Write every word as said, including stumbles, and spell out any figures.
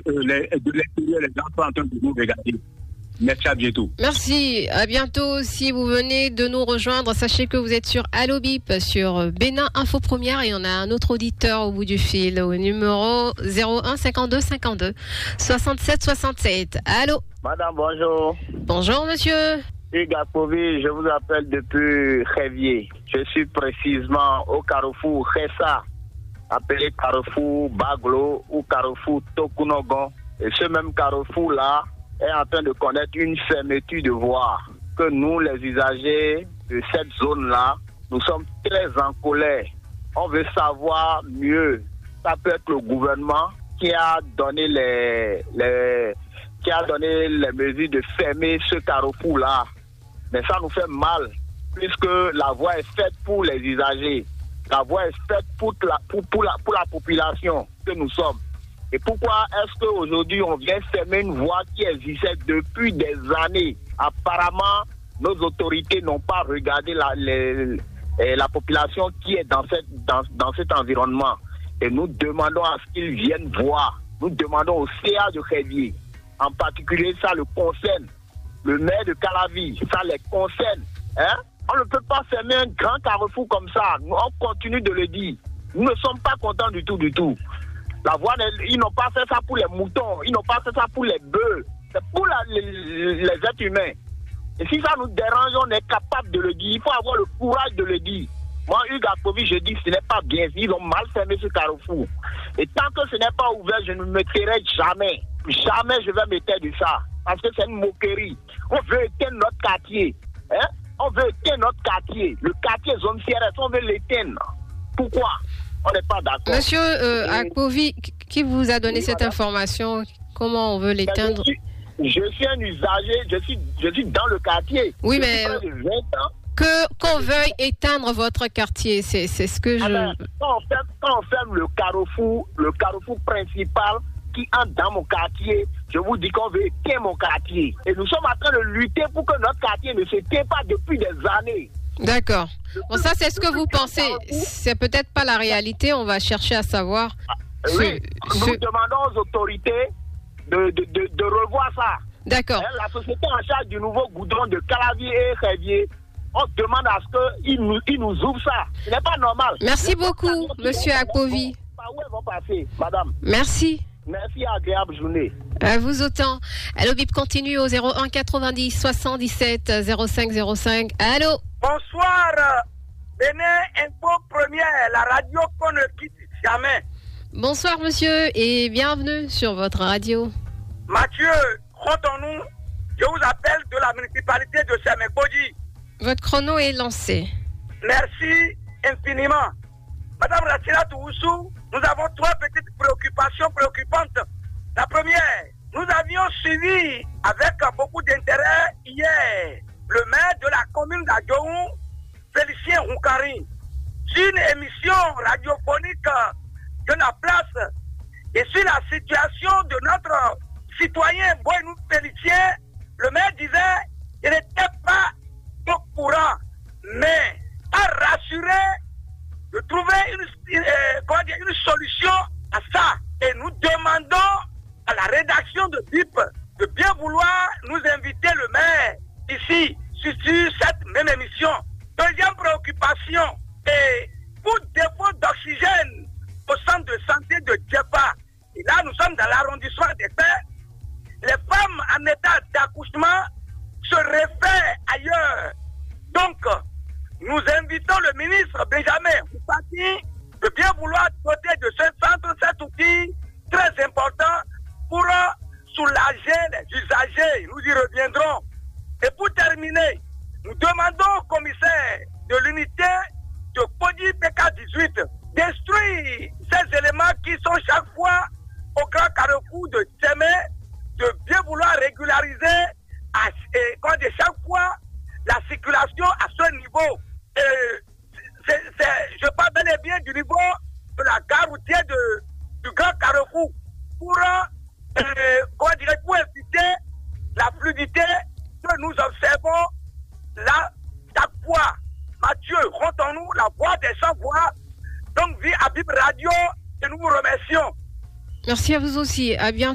euh, les, de l'extérieur, les gens sont en train de nous regarder. Merci, à bientôt. Merci, à bientôt. Si vous venez de nous rejoindre, sachez que vous êtes sur Allo Bip, sur Bénin Info Première, et on a un autre auditeur au bout du fil, au numéro zéro un cinquante-deux cinquante-deux soixante-sept soixante-sept. Allô? Madame, bonjour. Bonjour, monsieur. Hugues Akpovi, je vous appelle depuis Révier. Je suis précisément au carrefour Khessa, appelé carrefour Baglo ou carrefour Tokunogon. Et ce même carrefour-là est en train de connaître une fermeture de voie. Que nous, les usagers de cette zone-là, nous sommes très en colère. On veut savoir mieux. Ça peut être le gouvernement qui a donné les, les, qui a donné les mesures de fermer ce carrefour-là. Mais ça nous fait mal, puisque la voie est faite pour les usagers. La voie est faite pour la, pour, pour la, pour la population que nous sommes. Et pourquoi est-ce qu'aujourd'hui on vient fermer une voie qui existait depuis des années? Apparemment, nos autorités n'ont pas regardé la, les, la population qui est dans, cette, dans, dans cet environnement. Et nous demandons à ce qu'ils viennent voir. Nous demandons au C A de Révier, en particulier ça le concerne, le maire de Calavi, ça les concerne. Hein? On ne peut pas fermer un grand carrefour comme ça. Nous, on continue de le dire. Nous ne sommes pas contents du tout, du tout. La voie, ils n'ont pas fait ça pour les moutons, ils n'ont pas fait ça pour les bœufs, c'est pour la, les, les êtres humains. Et si ça nous dérange, on est capable de le dire. Il faut avoir le courage de le dire. Moi, Hugues Akpovi, je dis que ce n'est pas bien. Ils ont mal fermé ce carrefour. Et tant que ce n'est pas ouvert, je ne me tairai jamais. Jamais je vais me taire de ça. Parce que c'est une moquerie. On veut éteindre notre quartier. Hein? On veut éteindre notre quartier. Le quartier zone C R S, on veut l'éteindre. Pourquoi? On n'est pas d'accord. Monsieur euh, Akpovi, qui vous a donné oui, cette madame. information? Comment on veut l'éteindre? je, suis, je suis un usager, je suis, je suis dans le quartier. Oui, je mais suis près de vingt ans. Que, qu'on veuille éteindre votre quartier, c'est, c'est ce que je... Ah ben, quand, on ferme, quand on ferme le carrefour, le carrefour principal qui entre dans mon quartier, je vous dis qu'on veut éteindre mon quartier. Et nous sommes en train de lutter pour que notre quartier ne s'éteigne pas depuis des années. D'accord. Bon, ça, c'est ce que vous pensez. C'est peut-être pas la réalité. On va chercher à savoir. Ah, oui, ce, nous ce... demandons aux autorités de, de, de, de revoir ça. D'accord. Hein, la société en charge du nouveau goudron de Calavi et Révier, on demande à ce qu'ils nous, ils nous ouvrent ça. Ce n'est pas normal. Merci beaucoup, monsieur Akpovi. Par où elles vont passer, madame? Merci. Merci, agréable journée. À vous autant. Allo Bip continue au zéro un quatre-vingt-dix soixante-dix-sept zéro cinq zéro cinq. Allô? Bonsoir, Bénin Info Première, la radio qu'on ne quitte jamais. Bonsoir monsieur et bienvenue sur votre radio. Mathieu, comptons-nous, je vous appelle de la municipalité de Sémékodi. Votre chrono est lancé. Merci infiniment. Madame Ratila Toussou, nous avons trois petites préoccupations préoccupantes. La première, nous avions suivi avec beaucoup d'intérêt hier le maire de la commune d'Adjohou, Félicien Roukari, sur une émission radiophonique de la place et sur la situation de notre citoyen Boynou Félicien. Le maire disait qu'il n'était pas au courant, mais a rassuré de trouver une, une, euh, comment dire, une solution à ça. Et nous demandons à la rédaction de B I P de bien vouloir nous inviter le maire ici, sur, sur cette même émission. Deuxième préoccupation, et pour défaut d'oxygène au centre de santé de Djepa, et là nous sommes dans l'arrondissement des Pères, les femmes en état d'accouchement se réfèrent ailleurs. Donc, nous invitons le ministre Benjamin Moupati de bien vouloir doter de ce centre cet outil très important pour soulager les usagers. Nous y reviendrons. Et pour terminer, nous demandons au commissaire de l'unité de Podi P K dix-huit d'instruire ces éléments qui sont chaque fois au grand carrefour de Tchémé, de bien vouloir régulariser à, et, quand de chaque fois la circulation à ce niveau. Et c'est, c'est, je parle bel et bien du niveau de la gare routière de, du grand carrefour pour, euh, comment dirais, pour éviter la fluidité que nous observons là chaque fois. Mathieu, rendons-nous la voix des sans-voix. Donc, vie à Bip Radio et nous vous remercions. Merci à vous aussi. À bientôt.